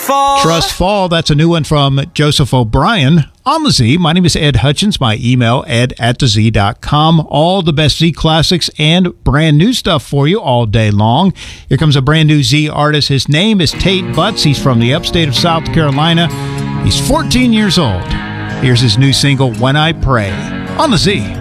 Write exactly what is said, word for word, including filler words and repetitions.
Fall. Trust Fall. That's a new one from Joseph O'Brien on the Z. My name is Ed Hutchins. My email, ed at the z dot com. All the best Z classics and brand new stuff for you all day long. Here comes a brand new Z artist. His name is Tate Butts. He's from the upstate of South Carolina. He's fourteen years old. Here's his new single, When I Pray, on the Z.